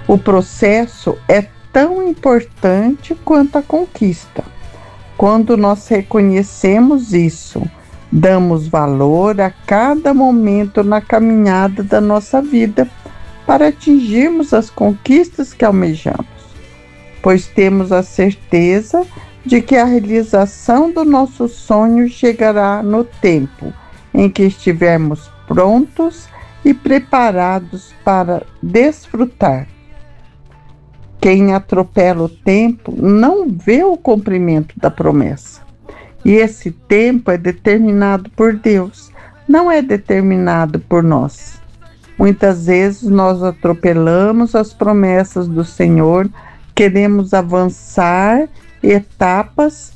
O processo é tão importante quanto a conquista. Quando nós reconhecemos isso, damos valor a cada momento na caminhada da nossa vida para atingirmos as conquistas que almejamos, pois temos a certeza de que a realização do nosso sonho chegará no tempo em que estivermos prontos e preparados para desfrutar. Quem atropela o tempo não vê o cumprimento da promessa. E esse tempo é determinado por Deus, não é determinado por nós. Muitas vezes nós atropelamos as promessas do Senhor, queremos avançar etapas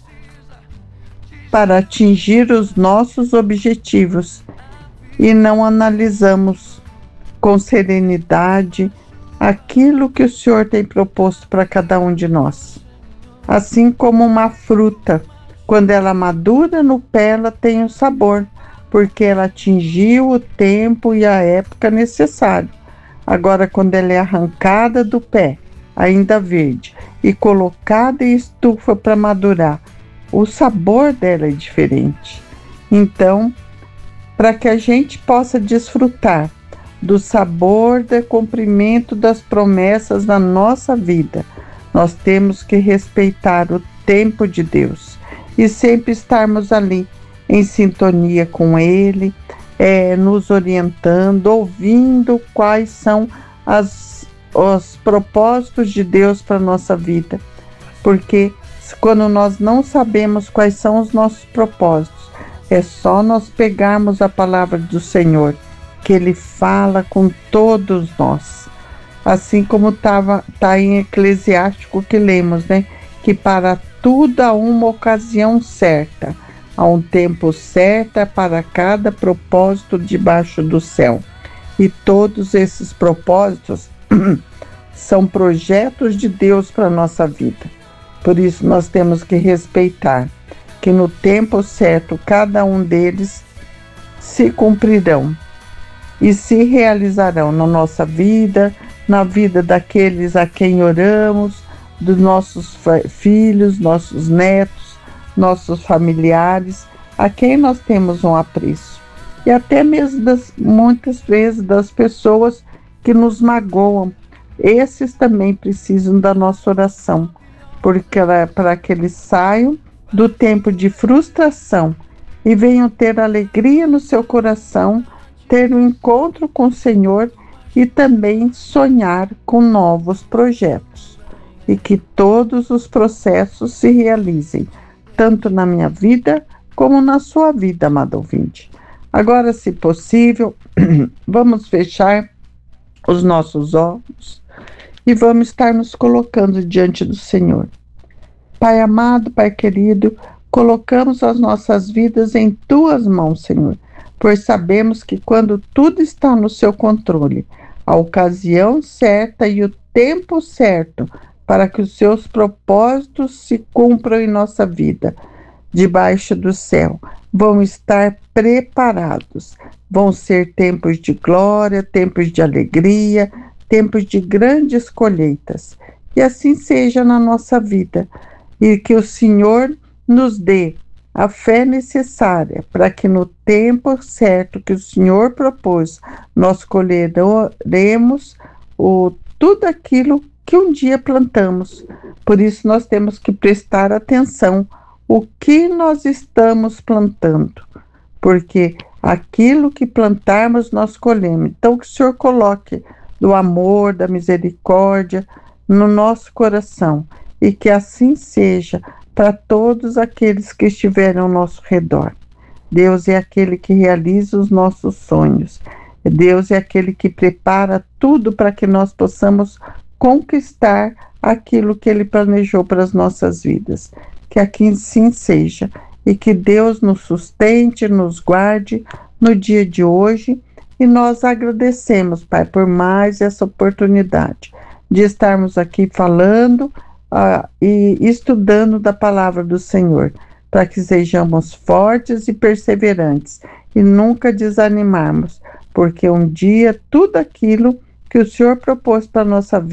para atingir os nossos objetivos e não analisamos com serenidade aquilo que o Senhor tem proposto para cada um de nós. Assim como uma fruta, quando ela madura no pé, ela tem o sabor, porque ela atingiu o tempo e a época necessário. Agora, quando ela é arrancada do pé, ainda verde, e colocada em estufa para madurar, o sabor dela é diferente. Então, para que a gente possa desfrutar do sabor do cumprimento das promessas na nossa vida, nós temos que respeitar o tempo de Deus e sempre estarmos ali em sintonia com Ele, nos orientando, ouvindo quais são os propósitos de Deus para a nossa vida. Porque quando nós não sabemos quais são os nossos propósitos, é só nós pegarmos a palavra do Senhor, que Ele fala com todos nós. Assim como tá em Eclesiástico que lemos, né? Que para tudo há uma ocasião certa, há um tempo certo para cada propósito debaixo do céu. E todos esses propósitos são projetos de Deus para a nossa vida. Por isso nós temos que respeitar que no tempo certo cada um deles se cumprirão e se realizarão na nossa vida, na vida daqueles a quem oramos, dos nossos filhos, nossos netos, nossos familiares, a quem nós temos um apreço. E até mesmo muitas vezes das pessoas que nos magoam. Esses também precisam da nossa oração, porque para que eles saiam do tempo de frustração e venham ter alegria no seu coração, ter um encontro com o Senhor e também sonhar com novos projetos. E que todos os processos se realizem, tanto na minha vida como na sua vida, amado ouvinte. Agora, se possível, vamos fechar os nossos olhos e vamos estar nos colocando diante do Senhor. Pai amado, Pai querido, colocamos as nossas vidas em Tuas mãos, Senhor, pois sabemos que quando tudo está no Seu controle, a ocasião certa e o tempo certo para que os Seus propósitos se cumpram em nossa vida, debaixo do céu, vão estar preparados. Vão ser tempos de glória, tempos de alegria, tempos de grandes colheitas. E assim seja na nossa vida. E que o Senhor nos dê a fé necessária para que no tempo certo que o Senhor propôs, nós colheremos tudo aquilo que um dia plantamos. Por isso nós temos que prestar atenção o que nós estamos plantando, porque aquilo que plantarmos nós colhemos. Então que o Senhor coloque do amor, da misericórdia no nosso coração e que assim seja para todos aqueles que estiverem ao nosso redor. Deus é aquele que realiza os nossos sonhos. Deus é aquele que prepara tudo para que nós possamos conquistar aquilo que Ele planejou para as nossas vidas. Que assim seja e que Deus nos sustente, nos guarde no dia de hoje. E nós agradecemos, Pai, por mais essa oportunidade de estarmos aqui falando e estudando da palavra do Senhor, para que sejamos fortes e perseverantes e nunca desanimarmos, porque um dia tudo aquilo que o Senhor propôs para a nossa vida